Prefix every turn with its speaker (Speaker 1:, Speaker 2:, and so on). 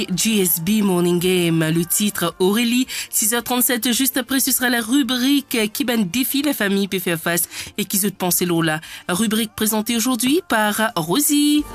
Speaker 1: GSB Morning Game, le titre Aurélie, 6h37, juste après ce sera la rubrique qui ben défie la famille peut faire face et qui se pense Lola. Rubrique présentée aujourd'hui par Rosie.